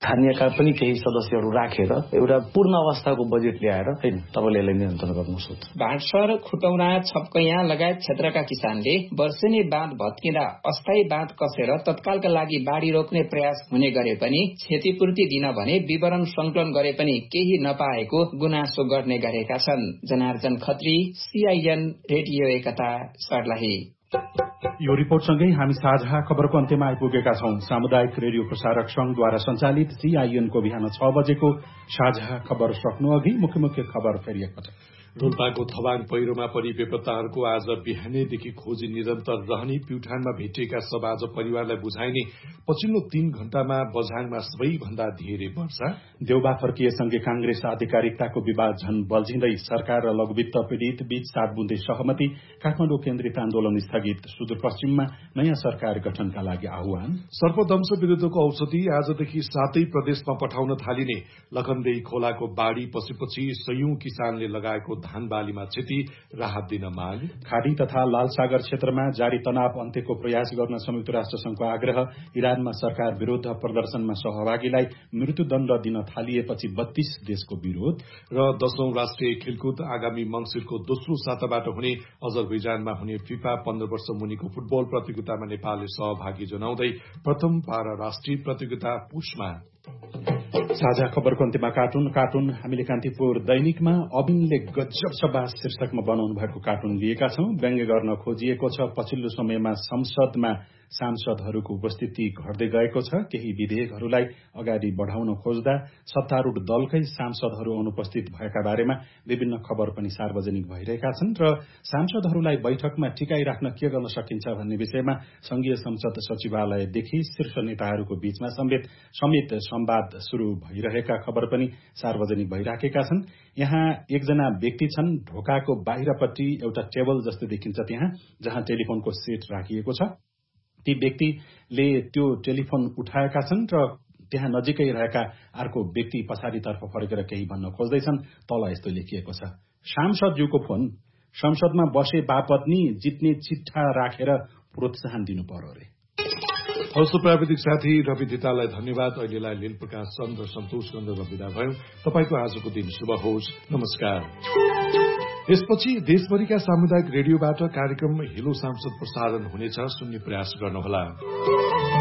स्थानीयका पनि केही सदस्यहरू राखेर एउटा पूर्ण अवस्थाको बजेट ल्याएर हैन तपाईले यसलाई नियन्त्रण गर्नुहोस्। भाटसर, खुटौना, छपकैया लगायत क्षेत्रका किसानले वर्षेनी बाँध भत्किँदा अस्थायी बाँध कसेर तत्कालका लागि बाढी रोक्ने प्रयास हुने गरे पनि क्षतिपूर्ति दिन भने विवरण संकलन गरे पनि केही नपाएको गुनासो गर्ने गरेका छन्। जनार्जन खत्री, CIN रेडियो एकता, सर्लाही। यो रिपोर्टसँगै हामी साझा खबरको अन्त्यमा आइपुगेका छौं। सामुदायिक रेडियो प्रसारक संघद्वारा सञ्चालित CIN को बिहान 6 बजेको साझा खबर सक्नु अघि मुख्य मुख्य खबर फेरि एकपटक। रोल्पाको थवाङ पहिरोमा परि बेपत्ताहरूको आज बिहानैदेखि खोजी निरन्तर रहने, प्युठानमा भेटिएका सब आज परिवारलाई बुझाइने, पछिल्लो 3 घण्टामा बझाङमा सबैभन्दा धेरै वर्षा। देउबा फर्किएसँगै कांग्रेस आधिकारिकताको विवाद झन बल्झिँदै, सरकार र लघुवित्त पीड़ित बीच 7 बुँदे सहमति, काठमाडौँ केन्द्रित आन्दोलन स्थगित, सुदूरपश्चिममा नयाँ सरकार गठनका लागि आह्वान। सर्पदंश विरुद्धको औषधि आजदेखि 7 प्रदेशमा पठाउन थालिने, लखनदेही खोलाको बाढ़ी पछिपछि सयौं किसानले लगाएको धान बालीमा क्षति, राहत दिन माग। खाडी तथा लालसागर क्षेत्रमा जारी तनाव अन्त्यको प्रयास गर्न संयुक्त राष्ट्र संघको आग्रह। इरानमा सरकार विरुद्ध प्रदर्शनमा सहभागीलाई मृत्युदण्ड दिन थालिएपछि 32 देशको विरोध। र 10औं राष्ट्रिय खेलकुद आगामी मंसिरको दोस्रो साताबाट हुने अजरबैजानमा हुने फिफा 15 वर्ष मुनिको फुटबल प्रतियोगितामा नेपालले सहभागी जनाउँदै प्रथम पारा राष्ट्रिय प्रतियोगिता पुसमा। साझा खबरको अन्त्यमा कार्टुन हामीले कान्तिपुर दैनिकमा अबिनले गजब सभा शीर्षकमा बनाउनु भएको कार्टुन लिएका छौं। व्यङ्ग्य गर्न खोजिएको छ पछिल्लो समयमा संसदमा सांसदहरूको उपस्थिति घट्दै गएको छ। केही विधेयकहरूलाई अगाडि बढ़ाउन खोज्दा सत्तारूढ़ दलकै सांसदहरू अनुपस्थित भएका बारेमा विभिन्न खबर पनि सार्वजनिक भइरहेका छन् र सांसदहरूलाई बैठकमा टिकाइ राख्न के गर्न सकिन्छ भन्ने विषयमा संघीय संसद सचिवालयदेखि शीर्ष नेताहरूको बीचमा समेत संवाद शुरू भइरहेका खबर पनि सार्वजनिक भइराखेका छन्। यहाँ एकजना व्यक्ति छन्, ढोकाको बाहिरपट्टि एउटा टेबल जस्तो देखिन्छ त्यहाँ, जहाँ टेलिफोनको सेट राखिएको छ। ती व्यक्तिले त्यो टेलिफोन उठाएका छन् र त्यहाँ नजिकै रहेका अर्को व्यक्ति पछाडितर्फ फर्केर केही भन्न खोज्दैछन्। तल यस्तो लेखिएको छ, सांसदज्यूको फोन, संसदमा बसे बापत्नी जित्ने चिट्ठा राखेर प्रोत्साहन दिनु पर्यो रे। हवस्, प्राविधिक साथी रवि दितालाई धन्यवाद। अहिलेलाई लील प्रकाश चन्द र सन्तोष गन्धर्व विदा भयो। तपाईको आजको दिन शुभ होस्। नमस्कार। यसपछि देशभरिका सामुदायिक रेडियोबाट कार्यक्रम हेलो सांसद प्रसारण हुनेछ, सुन्ने प्रयास गर्नुहोला।